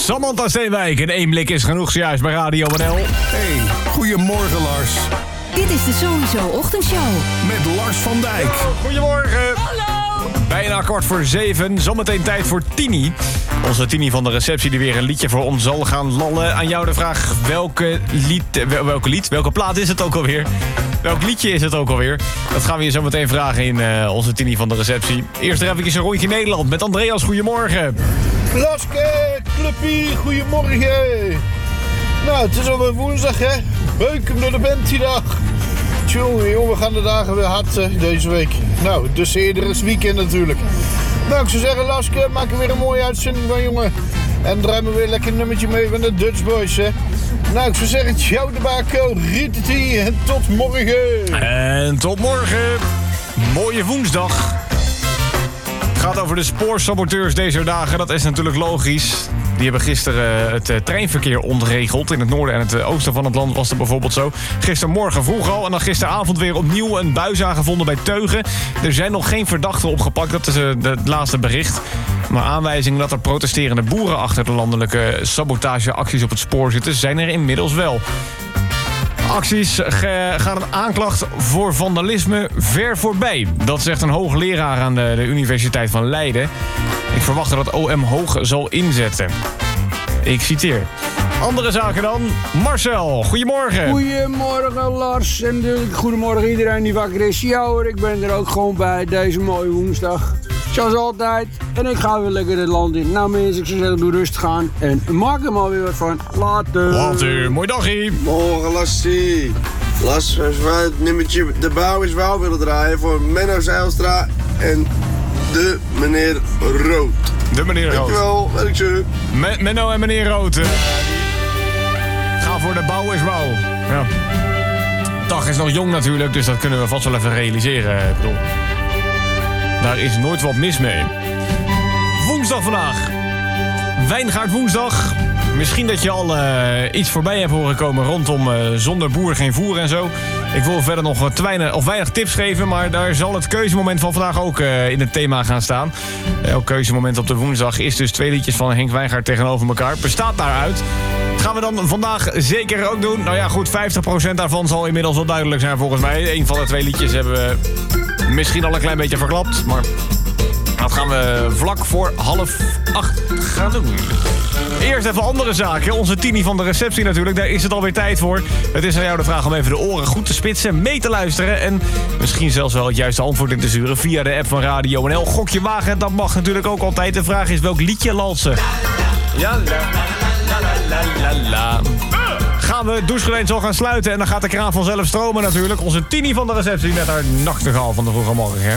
Samantha Steenwijk en 1 blik is genoeg zojuist bij Radio NL. Hey, goedemorgen Lars. Dit is de Sowieso Ochtendshow. Met Lars van Dijk. Goedemorgen. Hallo. Bijna 6:15, zometeen tijd voor Tini. Onze Tini van de receptie die weer een liedje voor ons zal gaan lallen. Aan jou de vraag, welke plaat is het ook alweer? Welk liedje is het ook alweer? Dat gaan we je zo meteen vragen in onze Tini van de receptie. Eerst er even een rondje Nederland met Andreas. Goedemorgen. Laske, Cluppie, goedemorgen. Nou, het is alweer woensdag, hè. Beuken door de bent die dag. Jongen, we gaan de dagen weer hard deze week. Nou, dus eerder is weekend natuurlijk. Nou, ik zou zeggen, Laske, maak er weer een mooie uitzending van, jongen. En draai me weer lekker een nummertje mee van de Dutch Boys, hè. Nou, ik zou zeggen, ciao de bako, rititi en tot morgen. En tot morgen. Mooie woensdag. Het gaat over de spoorsaboteurs deze dagen. Dat is natuurlijk logisch. Die hebben gisteren het treinverkeer ontregeld. In het noorden en het oosten van het land was dat bijvoorbeeld zo. Gistermorgen vroeg al en dan gisteravond weer opnieuw een buis aangevonden bij Teugen. Er zijn nog geen verdachten opgepakt, dat is het laatste bericht. Maar aanwijzingen dat er protesterende boeren achter de landelijke sabotageacties op het spoor zitten, zijn er inmiddels wel. Acties gaan een aanklacht voor vandalisme ver voorbij. Dat zegt een hoogleraar aan de Universiteit van Leiden. Ik verwacht dat het OM hoog zal inzetten. Ik citeer. Andere zaken dan. Marcel, goedemorgen. Goedemorgen Lars en goedemorgen iedereen die wakker is. Ja hoor, ik ben er ook gewoon bij deze mooie woensdag. Zoals altijd. En ik ga weer lekker het land in. Nou mensen, ik zou zeggen, doe rustig aan. En maak er maar weer wat van. Later. Mooi dagje. Morgen Lassie. Las, als wij het nummertje De Bouw is Wauw willen draaien voor Menno Zijlstra en de meneer Rood. De meneer Rood. Dankjewel, werk zo. Menno en meneer Rood. Ga voor De Bouw is Wauw. Ja. De dag is nog jong natuurlijk, dus dat kunnen we vast wel even realiseren. Ik bedoel, daar is nooit wat mis mee. Woensdag vandaag. Wijngaard woensdag. Misschien dat je al iets voorbij hebt horen komen rondom zonder boer geen voer en zo. Ik wil verder nog weinig tips geven, maar daar zal het keuzemoment van vandaag ook in het thema gaan staan. Elk keuzemoment op de woensdag is dus 2 liedjes van Henk Wijngaard tegenover elkaar. Bestaat daaruit. Dat gaan we dan vandaag zeker ook doen. Nou ja, goed, 50% daarvan zal inmiddels wel duidelijk zijn volgens mij. Een van de 2 liedjes hebben we misschien al een klein beetje verklapt, maar dat gaan we vlak voor 7:30 gaan doen. Eerst even andere zaken. Onze Tini van de receptie natuurlijk. Daar is het alweer tijd voor. Het is aan jou de vraag om even de oren goed te spitsen, mee te luisteren en misschien zelfs wel het juiste antwoord in te sturen via de app van Radio NL. Gokje wagen, dat mag natuurlijk ook altijd. De vraag is welk liedje lalsen. Ja, la. Gaan we douchegedeens al gaan sluiten en dan gaat de kraan vanzelf stromen natuurlijk. Onze Tini van de receptie met haar nachtegaal van de vroege morgen. Hè?